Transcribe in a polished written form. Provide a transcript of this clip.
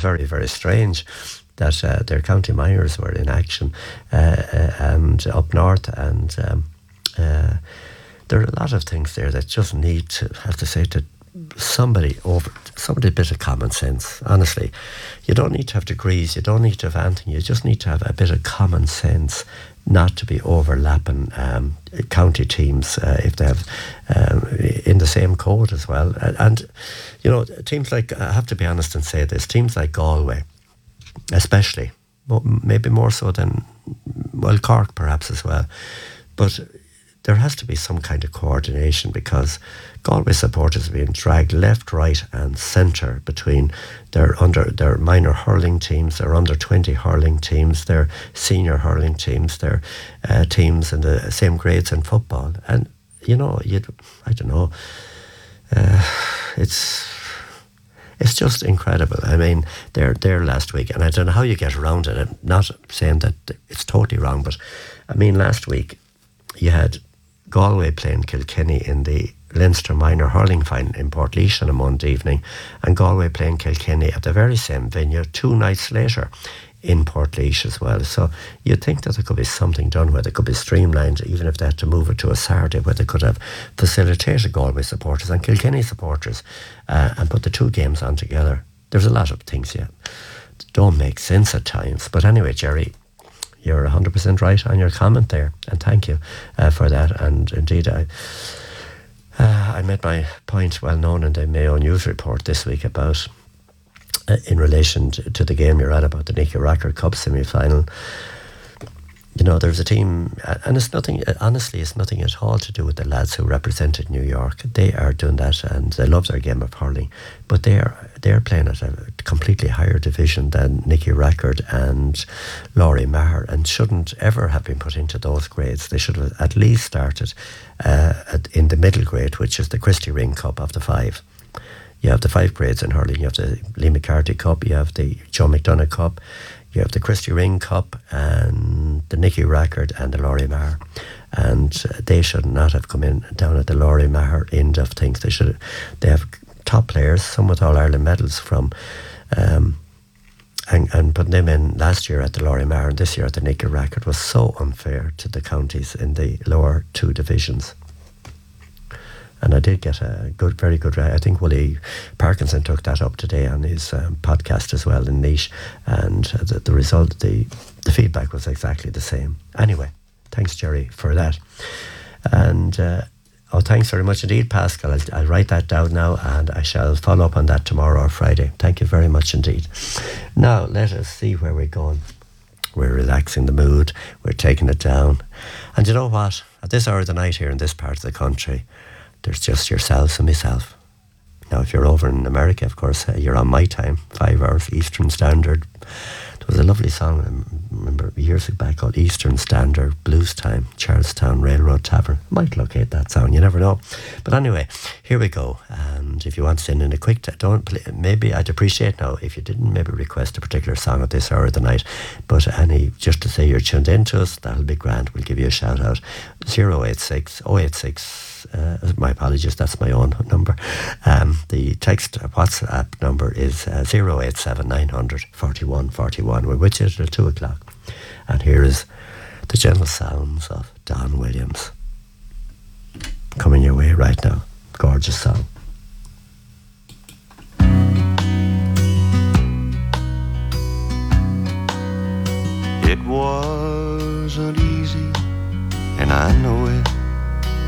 very, very strange that their county minors were in action and up north, and there are a lot of things there that just need to, have to say, to somebody a bit of common sense. Honestly, you don't need to have degrees, you don't need to have anything, you just need to have a bit of common sense, not to be overlapping county teams if they have in the same code as well. And you know, teams like, I have to be honest and say this, teams like Galway especially, maybe more so than, well, Cork perhaps as well, but there has to be some kind of coordination, because Galway supporters are being dragged left, right and centre between their minor hurling teams, their under 20 hurling teams, their senior hurling teams, their teams in the same grades in football. And, you know, I don't know, it's just incredible. I mean, they're there last week, and I don't know how you get around it. I'm not saying that it's totally wrong, but I mean, last week you had Galway playing Kilkenny in the Leinster Minor Hurling Final in Portlaoise on a Monday evening, and Galway playing Kilkenny at the very same venue 2 nights later in Portlaoise as well. So you'd think that there could be something done where they could be streamlined, even if they had to move it to a Saturday, where they could have facilitated Galway supporters and Kilkenny supporters and put the 2 games on together. There's a lot of things, that don't make sense at times. But anyway, Jerry, you're 100% right on your comment there, and thank you for that. And indeed, I made my point well known in the Mayo News report this week about, in relation to the game you're at, about the Nicky Racker Cup semi-final. You know, there's a team, and it's nothing, honestly, it's nothing at all to do with the lads who represented New York. They are doing that, and they love their game of hurling, but they're playing at a completely higher division than Nicky Rackard and Laurie Maher, and shouldn't ever have been put into those grades. They should have at least started in the middle grade, which is the Christy Ring Cup of the 5. You have the 5 grades in hurling. You have the Lee McCarthy Cup, you have the Joe McDonagh Cup, you have the Christy Ring Cup, and the Nicky Rackard and the Laurie Maher. And they should not have come in down at the Laurie Maher end of things. They have top players, some with All Ireland medals from, and putting them in last year at the Laurie Maher and this year at the Nicky Rackard was so unfair to the counties in the lower 2 divisions. And I did get a very good, I think Willie Parkinson took that up today on his podcast as well in Niche, and the result, the feedback was exactly the same. Anyway, thanks, Jerry, for that. And thanks very much indeed, Pascal. I'll write that down now, and I shall follow up on that tomorrow or Friday. Thank you very much indeed. Now, let us see where we're going. We're relaxing the mood, we're taking it down. And you know what? At this hour of the night here in this part of the country, there's just yourselves and myself. Now, if you're over in America, of course, you're on my time, 5 hours Eastern Standard. There was a lovely song, I remember years back, called Eastern Standard Blues Time, Charlestown Railroad Tavern. Might locate that song, you never know. But anyway, here we go. And if you want to send in a quick, maybe I'd appreciate now if you didn't maybe request a particular song at this hour of the night, but just to say you're tuned in to us, that'll be grand. We'll give you a shout out. 086 my apologies, that's my own number. The text WhatsApp number is 087 900 41 41. We're with you till 2 o'clock. And here is the gentle sounds of Don Williams coming your way right now. Gorgeous song. It wasn't easy, and I know it.